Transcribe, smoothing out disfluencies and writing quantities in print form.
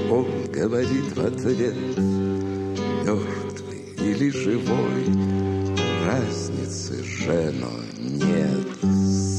Он говорит в ответ: мертвый или живой, разницы, жено, нет.